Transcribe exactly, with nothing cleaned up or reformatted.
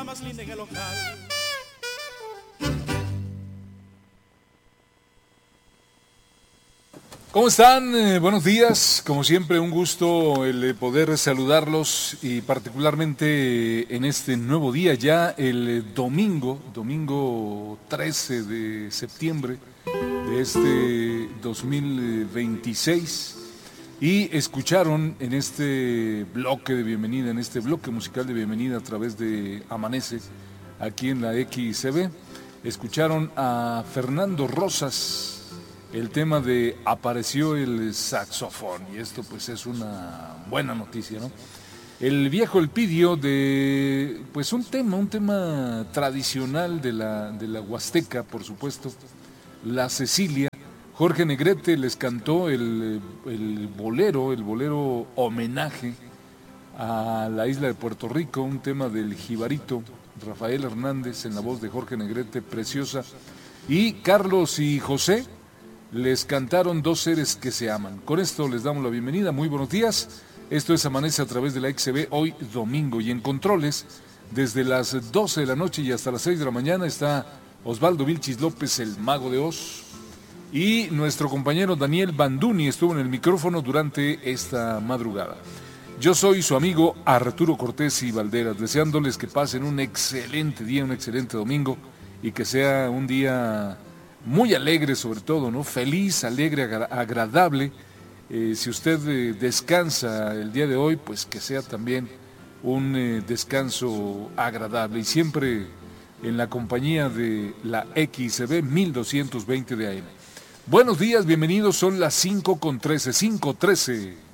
la más linda en el ojal. ¿Cómo están? Eh, buenos días. Como siempre, un gusto el eh, poder saludarlos y particularmente eh, en este nuevo día, ya el eh, domingo, domingo trece de septiembre de este dos mil veintiséis. Y escucharon en este bloque de bienvenida, en este bloque musical de bienvenida a través de Amanece, aquí en la X C B, escucharon a Fernando Rosas, el tema de Apareció el saxofón, y esto pues es una buena noticia, ¿no? El viejo Elpidio de, pues un tema, un tema tradicional de la, de la Huasteca, por supuesto, La Cecilia. Jorge Negrete les cantó el, el bolero, el bolero homenaje a la isla de Puerto Rico, un tema del jibarito Rafael Hernández en la voz de Jorge Negrete, preciosa. Y Carlos y José les cantaron Dos seres que se aman. Con esto les damos la bienvenida, muy buenos días. Esto es Amanece a través de la X C B, hoy domingo. Y en controles, desde las doce de la noche y hasta las seis de la mañana, está Osvaldo Vilchis López, el mago de Oz. Y nuestro compañero Daniel Banduni estuvo en el micrófono durante esta madrugada. Yo soy su amigo Arturo Cortés y Valderas, deseándoles que pasen un excelente día, un excelente domingo, y que sea un día muy alegre sobre todo, ¿no? Feliz, alegre, agra- agradable. Eh, si usted eh, descansa el día de hoy, pues que sea también un eh, descanso agradable. Y siempre en la compañía de la X C B mil doscientos veinte de A M. Buenos días, bienvenidos, son las cinco con trece, cinco trece.